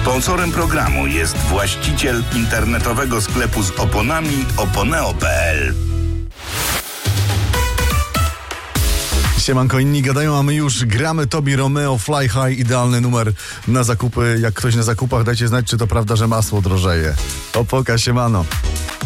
Sponsorem programu jest właściciel internetowego sklepu z oponami oponeo.pl. Siemanko, inni gadają, a my już gramy. Tobi Romeo, Fly High, idealny numer na zakupy. Jak ktoś na zakupach, dajcie znać, czy to prawda, że masło drożeje. Opoka, siemano.